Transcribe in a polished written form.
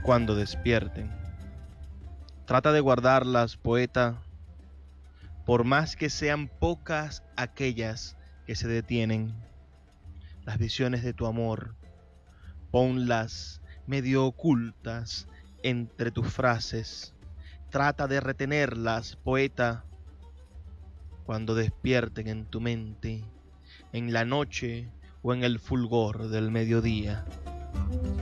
cuando despierten. Trata de guardarlas, poeta, por más que sean pocas aquellas que se detienen. Las visiones de tu amor, ponlas medio ocultas entre tus frases. Trata de retenerlas, poeta, cuando despierten en tu mente, en la noche o en el fulgor del mediodía.